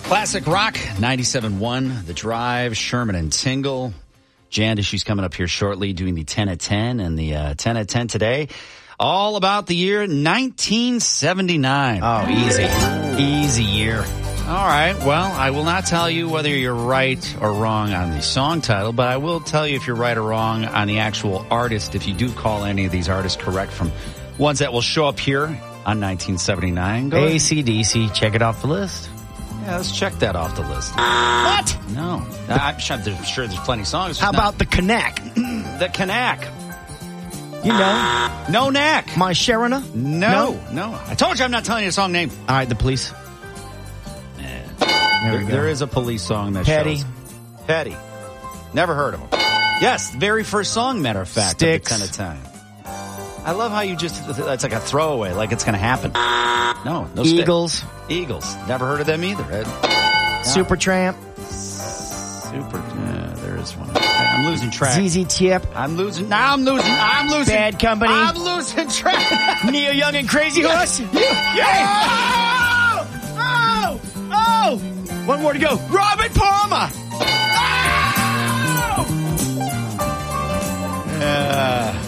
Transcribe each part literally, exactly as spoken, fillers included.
Classic Rock, ninety-seven point one, The Drive, Sherman and Tingle. Janda, she's coming up here shortly doing the ten at ten, and the uh, ten at ten today, all about the year nineteen seventy-nine. Oh, easy. Easy year. All right, well, I will not tell you whether you're right or wrong on the song title, but I will tell you if you're right or wrong on the actual artist, if you do call any of these artists correct from ones that will show up here on nineteen seventy-nine. Go A C D C, check it off the list. Yeah, let's check that off the list. What? No. I'm sure there's, sure there's plenty of songs. How about the Knack? The Knack? You know. No Knack. My Sharona? No, no. No. I told you I'm not telling you a song name. All right, the Police. There, there is a Police song that Petty. shows. Petty. Never heard of them. Yes, very first song, matter of fact. Sticks. At the ten of time. I love how you just, that's like a throwaway, like it's going to happen. No, no Eagles. Stick. Eagles. Never heard of them either, Ed. Supertramp. Super, yeah, there is one. I'm losing track. Z Z Tip. I'm losing, now I'm losing, I'm losing. Bad Company. I'm losing track. Neil Young and Crazy Horse. Yeah. Oh! Oh! Oh! One more to go. Robert Palmer. Yeah.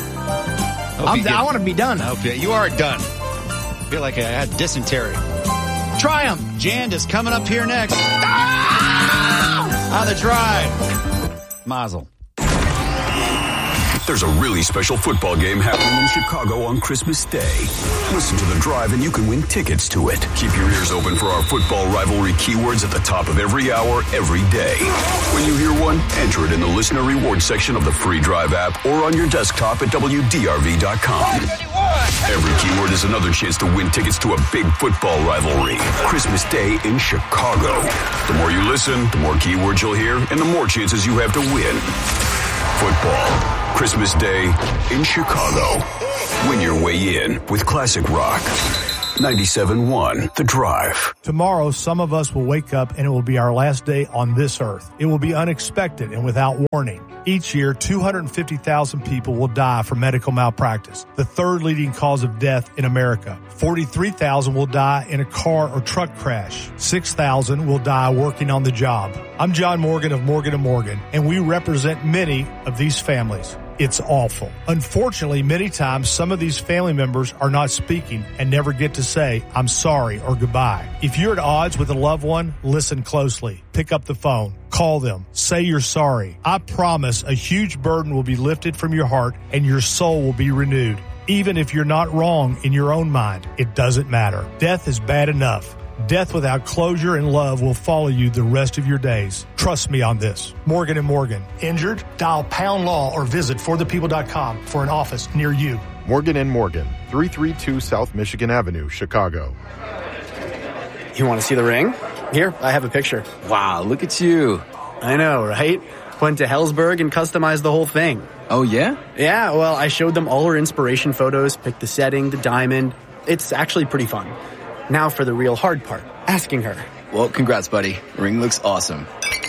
I'm, I want to be done. I hope you, you are done. I feel like I had dysentery. Triumph. Janda's coming up here next. Ah! On the Drive. Mazel. There's a really special football game happening in Chicago on Christmas Day. Listen to The Drive and you can win tickets to it. Keep your ears open for our football rivalry keywords at the top of every hour, every day. When you hear one, enter it in the listener reward section of the free Drive app or on your desktop at W D R V dot com. Every keyword is another chance to win tickets to a big football rivalry. Christmas Day in Chicago. The more you listen, the more keywords you'll hear, and the more chances you have to win. Football. Christmas Day in Chicago. Win your way in with Classic Rock. ninety-seven point one, The Drive. Tomorrow, some of us will wake up and it will be our last day on this earth. It will be unexpected and without warning. Each year, two hundred fifty thousand people will die from medical malpractice, the third leading cause of death in America. forty-three thousand will die in a car or truck crash. six thousand will die working on the job. I'm John Morgan of Morgan and Morgan, and we represent many of these families. It's awful. Unfortunately, many times some of these family members are not speaking and never get to say, I'm sorry or goodbye. If you're at odds with a loved one, listen closely. Pick up the phone. Call them. Say you're sorry. I promise a huge burden will be lifted from your heart and your soul will be renewed. Even if you're not wrong in your own mind, it doesn't matter. Death is bad enough. Death without closure and love will follow you the rest of your days. Trust me on this. Morgan and Morgan. Injured? Dial pound law or visit for the people dot com for an office near you. Morgan and Morgan, three thirty-two South Michigan Avenue, Chicago. You want to see the ring? Here, I have a picture. Wow, look at you. I know, right? Went to Hellsberg and customized the whole thing. Oh, yeah? Yeah, well, I showed them all her inspiration photos, picked the setting, the diamond. It's actually pretty fun. Now for the real hard part, asking her. Well, congrats, buddy. Ring looks awesome.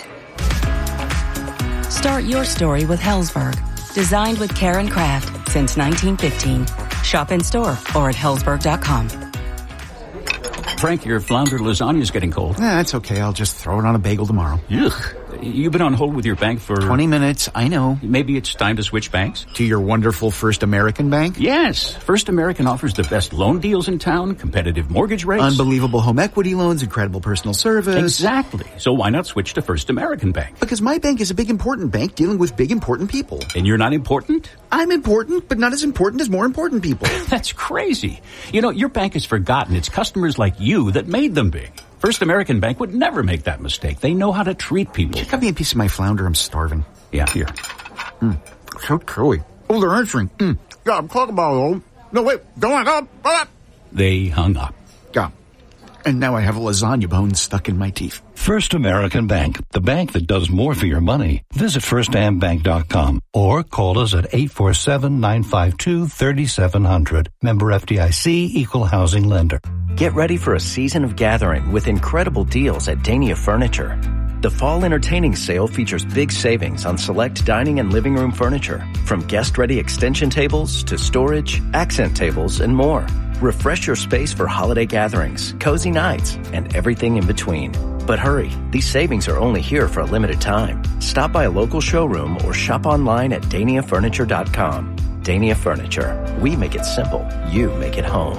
Start your story with Hellsberg. Designed with care and craft since nineteen fifteen. Shop in store or at hellsberg dot com. Frank, your flounder lasagna is getting cold. Nah, it's okay. I'll just throw it on a bagel tomorrow. Ugh. You've been on hold with your bank for... twenty minutes, I know. Maybe it's time to switch banks? To your wonderful First American Bank? Yes. First American offers the best loan deals in town, competitive mortgage rates. Unbelievable home equity loans, incredible personal service. Exactly. So why not switch to First American Bank? Because my bank is a big important bank dealing with big important people. And you're not important? I'm important, but not as important as more important people. That's crazy. You know, your bank has forgotten it's customers like you that made them big. First American Bank would never make that mistake. They know how to treat people. Cut me a piece of my flounder. I'm starving. Yeah, here. Mm, so chewy. Oh, they're answering. Mm. Yeah, I'm talking about old. No, wait. Don't hang up. up. They hung up. Yeah. And now I have a lasagna bone stuck in my teeth. First American Bank, the bank that does more for your money. Visit first am bank dot com or call us at eight four seven, nine five two, three seven zero zero. Member F D I C, Equal Housing Lender. Get ready for a season of gathering with incredible deals at Dania Furniture. The Fall Entertaining Sale features big savings on select dining and living room furniture, from guest-ready extension tables to storage, accent tables, and more. Refresh your space for holiday gatherings, cozy nights, and everything in between. But hurry, these savings are only here for a limited time. Stop by a local showroom or shop online at dania furniture dot com. Dania Furniture. We make it simple. You make it home.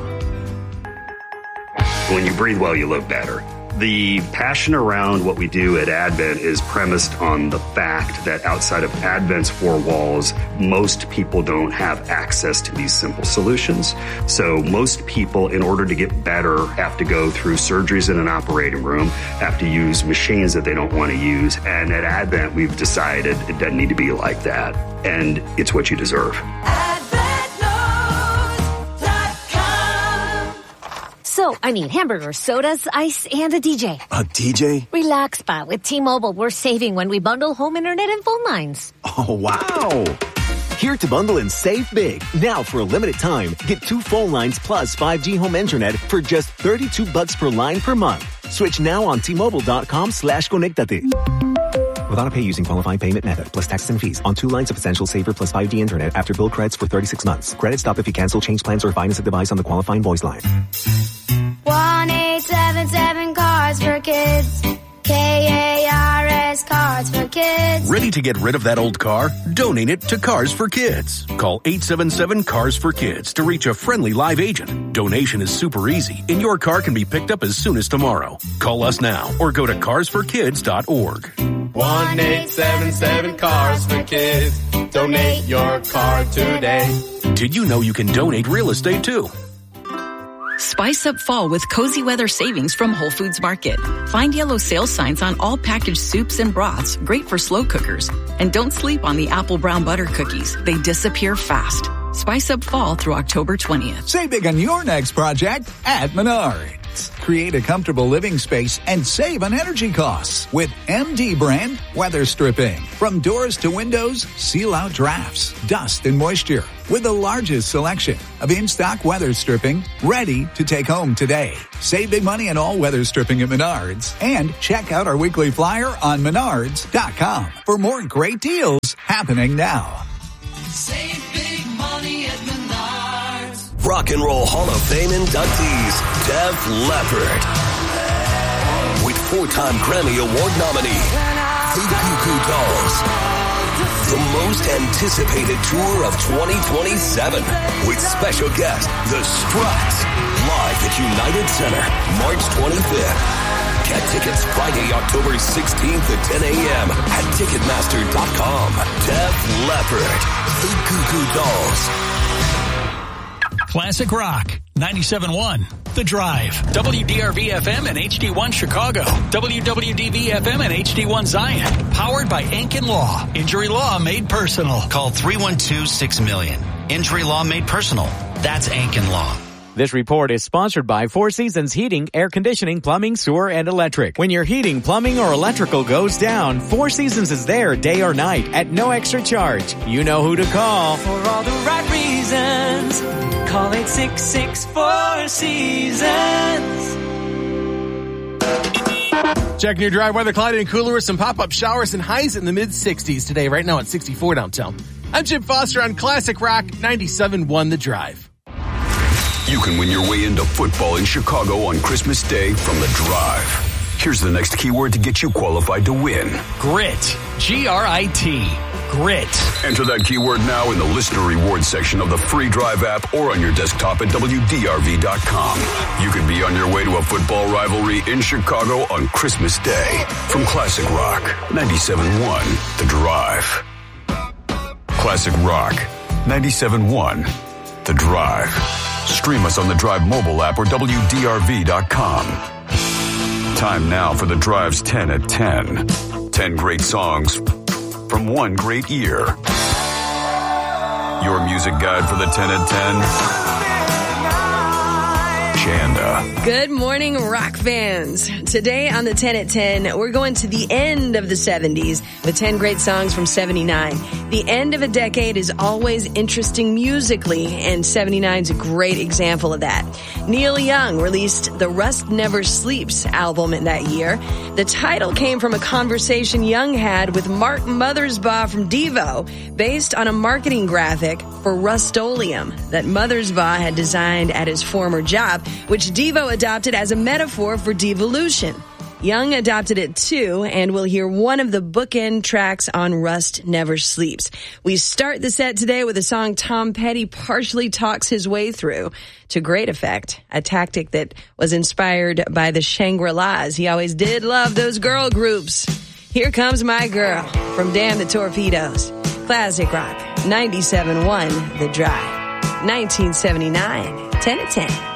When you breathe well, you live better. The passion around what we do at Advent is premised on the fact that outside of Advent's four walls, most people don't have access to these simple solutions. So most people, in order to get better, have to go through surgeries in an operating room, have to use machines that they don't want to use. And at Advent, we've decided it doesn't need to be like that. And it's what you deserve. So, I mean, hamburgers, sodas, ice, and a D J. A D J? Relax, pa. With T-Mobile, we're saving when we bundle home internet and phone lines. Oh, wow. Here to bundle and save big. Now, for a limited time, get two phone lines plus five G home internet for just thirty-two bucks per line per month. Switch now on T-Mobile.com slash Conectate. With auto-pay using qualifying payment method, plus taxes and fees on two lines of Essential Saver plus five G internet after bill credits for thirty-six months. Credit stop if you cancel, change plans, or finance a device on the qualifying voice line. one eight seven seven Cars for Kids. K A R S Cars for Kids. Ready to get rid of that old car? Donate it to Cars for Kids. Call eight seven seven Cars for Kids to reach a friendly live agent. Donation is super easy, and your car can be picked up as soon as tomorrow. Call us now or go to cars for kids dot org. one eight seven seven Cars for Kids. Donate your car today. Did you know you can donate real estate too? Spice up fall with cozy weather savings from Whole Foods Market. Find yellow sales signs on all packaged soups and broths, great for slow cookers. And don't sleep on the apple brown butter cookies. They disappear fast. Spice up fall through October twentieth. Save big on your next project at Menards. Create a comfortable living space and save on energy costs with M D brand weather stripping. From doors to windows, seal out drafts, dust, and moisture with the largest selection of in-stock weather stripping ready to take home today. Save big money on all weather stripping at Menards and check out our weekly flyer on menards dot com for more great deals happening now. Save big money at Menards. Rock and Roll Hall of Fame inductees, Def Leppard. With four-time Grammy Award nominee, The Goo Goo Dolls. The most anticipated tour of twenty twenty-seven. With special guest, The Struts. Live at United Center, March twenty-fifth. Get tickets Friday, October sixteenth at ten a.m. at Ticketmaster dot com. Def Leppard. The Goo Goo Dolls. Classic Rock, ninety-seven point one, The Drive. W D R V F M and H D one Chicago. W W D V F M and H D one Zion. Powered by Ankin Law. Injury law made personal. Call three one two, six million. Injury law made personal. That's Ankin Law. This report is sponsored by Four Seasons Heating, Air Conditioning, Plumbing, Sewer, and Electric. When your heating, plumbing, or electrical goes down, Four Seasons is there day or night at no extra charge. You know who to call. For all the right reasons, call eight six six, four seasons. Checking your drive weather, cloudy and cooler with some pop-up showers and highs in the mid-sixties today. Right now at sixty-four downtown. I'm Chip Foster on Classic Rock ninety-seven point one The Drive. You can win your way into football in Chicago on Christmas Day from The Drive. Here's the next keyword to get you qualified to win. Grit. G R I T. Grit. Enter that keyword now in the listener reward section of the free Drive app or on your desktop at W D R V dot com. You could be on your way to a football rivalry in Chicago on Christmas Day. From Classic Rock ninety-seven point one The Drive. Classic Rock ninety-seven point one The Drive. Stream us on the Drive mobile app or W D R V dot com. Time now for the Drive's ten at ten. ten great songs from one great year. Your music guide for the ten at ten. Chanda. Good morning, rock fans. Today on the ten at ten, we're going to the end of the seventies with ten great songs from seventy-nine. The end of a decade is always interesting musically, and seventy-nine is a great example of that. Neil Young released the Rust Never Sleeps album in that year. The title came from a conversation Young had with Mark Mothersbaugh from Devo, based on a marketing graphic for Rust-Oleum that Mothersbaugh had designed at his former job, which Devo adopted as a metaphor for devolution. Young adopted it too, and we'll hear one of the bookend tracks on Rust Never Sleeps. We start the set today with a song Tom Petty partially talks his way through to great effect, a tactic that was inspired by the Shangri-Las. He always did love those girl groups. Here Comes My Girl from Damn the Torpedoes. Classic Rock, ninety-seven point one The Drive, nineteen seventy-nine, ten to ten.